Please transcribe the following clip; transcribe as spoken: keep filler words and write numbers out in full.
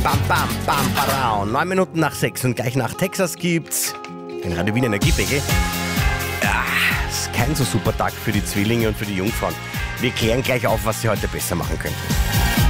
bam, bam, bam, barau. Neun Minuten nach sechs und gleich nach Texas gibt's den Radio Wien Energiebecher. Ja, ist kein so super Tag für die Zwillinge und für die Jungfrauen. Wir klären gleich auf, was sie heute besser machen könnten.